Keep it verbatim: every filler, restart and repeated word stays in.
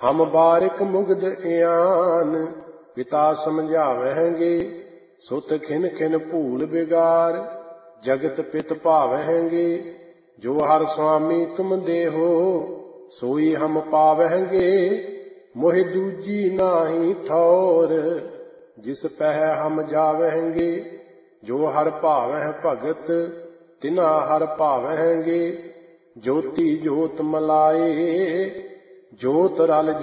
हम बारिक मुग्ध इयान पिता समझावहेंगे। सुत खिन खिन भूल बिगार जगत पित भावहेंगे। जो हर स्वामी तुम देहो सोई हम पावहेंगे। मोहि दूजी नाही ठौर जिस पह हम जावहेंगे। जो हर भावह भगत तिना हर भावहेंगे। ज्योति जोत मलाए जोत रल